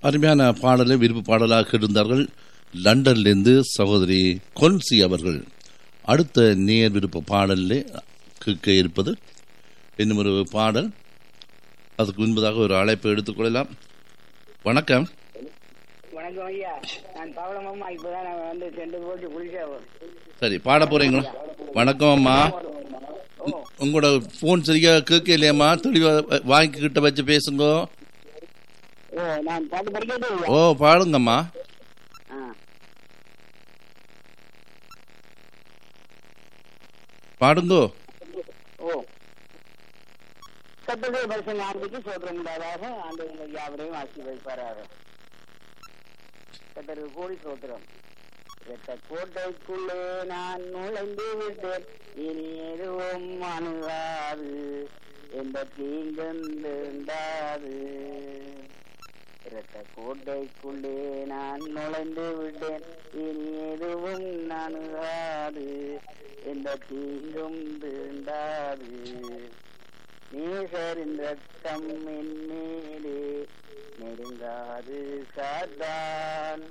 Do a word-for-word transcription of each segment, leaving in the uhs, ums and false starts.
அருமையான பாடலை விருப்பு பாடலாக இருந்தார்கள் லண்டன்லேருந்து சகோதரி கொன்சி அவர்கள். அடுத்த நேர் விருப்ப பாடலிலே கேட்க இருப்பது இன்னும் ஒரு பாடல். அதுக்கு முன்பதாக ஒரு அழைப்பை எடுத்துக்கொள்ளலாம். வணக்கம். வணக்கம் ஐயா, நான் பவளம் அம்மா. இப்பதான் நான் வந்து சென்று போட்டு குளிச்சா. சரி, பாட போறீங்களா? வணக்கம் அம்மா. உங்களோட போன் சரியா கேட்க இல்லையம்மா, தெளிவா வாங்கி கிட்ட வச்சு பேசுங்க. நான் பாட்டு படிக்கிறேன். ஓ, பாடுங்கம்மா. பாடுங்கோ. ஓ, கர்த்தருடைய பரிசுத்த நாமத்துக்கு ஸ்தோத்திரம் உண்டாவதாக. ஆண்டவர் உங்கள் யாவரையும் ஆசீர்வதிப்பாராக. கர்த்தருக்கு கோடி ஸ்தோத்திரம். இரத்த கோட்டைக்குள்ளே நான் நுழைந்து விட்டேன், இனி எதுவும் அணுகாது, எந்த தீங்கும் வேண்டாது. இரத்த கோட்டைக்குள்ளே நான் நுழைந்து விட்டேன், இனி எதுவும் அணுகாது, எந்த தீங்கும் வேண்டாது. நேசரின் ரத்தம் என் மேலே நெருங்காது சாத்தான்,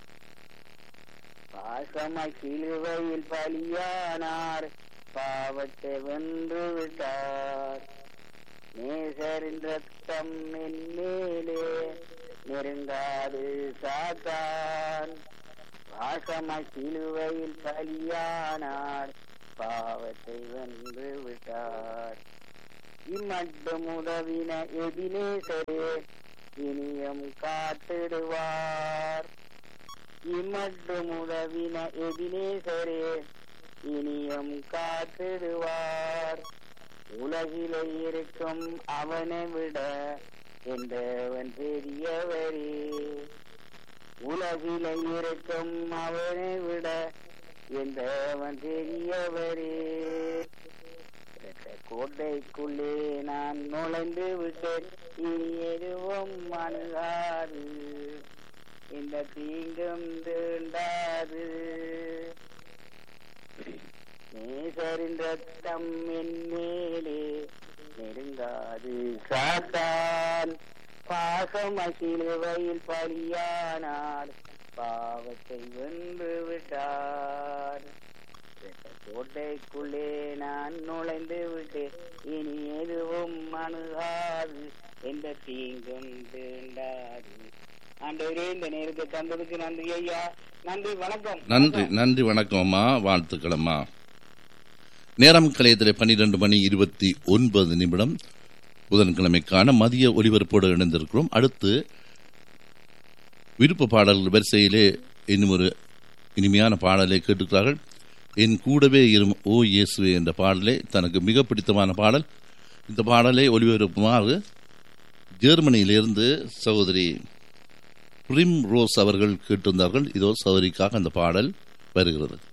பாசமாய் சிலுவையில் பலியானார், பாவத்தை வென்று விட்டார். நேசரின் ரத்தம் என் மேலே நெருங்காது சாத்தான், பாசமாய் சிலுவையில் பலியானார், பாவத்தை வென்று விட்டார். இம்மட்டும் உதவின எபினேசரே இனியும் காத்திடுவார். இம்மட்டும் உதவின எபினேசரே இனியும் காத்திடுவார். உலகிலே இருக்கும் அவனை விட என்றவன் பெரியவரே, உலகிலே இருக்கும் அவனை விட என்றவன் பெரியவரே. கோட்டைக்குள்ளே நான் நுழைந்து விட்டேன், இனி எதுவும் அணுகாது, இந்த தீங்கும் தீண்டாது. நேசரின் ரத்தம் என் மேலே நெருங்காது சாத்தான், பாசமாய் சிலுவையில் பலியானார், பாவத்தை வென்று விட்டார். கோட்டைக்குள்ளே நான் நுழைந்து விட்டேன், இனி எதுவும் அணுகாது, எந்த தீங்கும் தீண்டாது. ஆண்டவரே, இந்த நேரத்தை தந்ததுக்கு நன்றி ஐயா. நன்றி, வணக்கம். நன்றி நன்றி வணக்கம் அம்மா, வாழ்த்துக்கள் அம்மா. நேரம் கலையத்திலே பன்னிரண்டு மணி இருபத்தி ஒன்பது நிமிடம் புதன்கிழமைக்கான மதிய ஒலிபரப்போடு இணைந்திருக்கிறோம். அடுத்து விருப்ப பாடல்கள் வரிசையிலே இன்னும் ஒரு இனிமையான பாடலை கேட்டுக்கிறார்கள். என் கூடவே இரும் ஓ இயேசுவே என்ற பாடலே தனக்கு மிக பிடித்தமான பாடல். இந்த பாடலை ஒலிபரப்புமாறு ஜெர்மனியிலிருந்து சகோதரி பிரிம் ரோஸ் அவர்கள் கேட்டிருந்தார்கள். இதோ சகோதரிக்காக அந்த பாடல் வருகிறது.